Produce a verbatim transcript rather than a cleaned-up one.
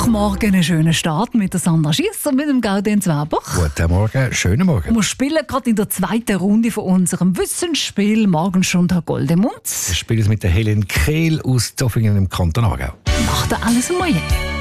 Morgen einen schönen Start mit der Sandra Schiess und mit dem Gaudenz Weber. Guten Morgen, schönen Morgen. Wir spielen gerade in der zweiten Runde von unserem Wissensspiel Morgenstund Goldemund. Wir spielen es mit der Helen Kehl aus Zofingen im Kanton Aargau. Nach der Alles Moyen.